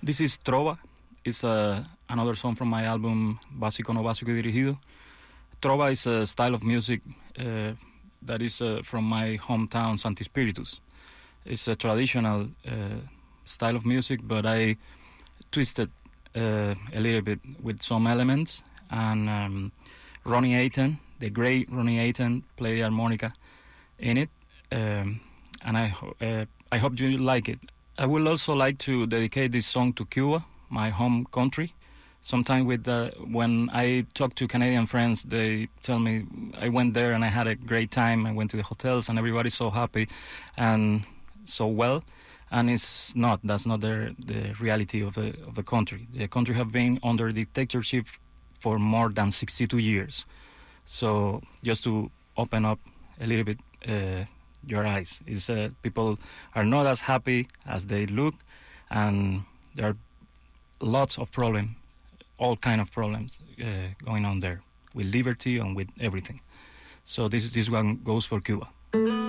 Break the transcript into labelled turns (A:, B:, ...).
A: This is Trova. It's another song from my album Básico no Básico y Dirigido. Trova is a style of music that is from my hometown, Santi Spiritus. It's a traditional style of music, but I twisted a little bit with some elements. And Ronnie Ayton, the great Ronnie Ayton, played the harmonica in it. And I hope you like it. I would also like to dedicate this song to Cuba, my home country. Sometimes when I talk to Canadian friends, they tell me I went there and I had a great time. I went to the hotels and everybody's so happy and so well. And that's not the reality of the country. The country have been under dictatorship for more than 62 years. So just to open up a little bit your eyes, is people are not as happy as they look, and there are lots of problems, all kind of problems going on there with liberty and with everything. So this one goes for Cuba.